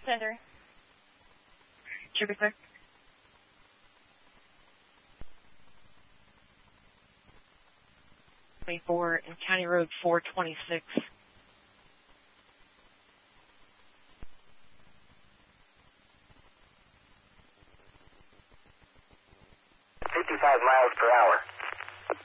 Center. Should be clear. In County Road 426. 55 miles per hour.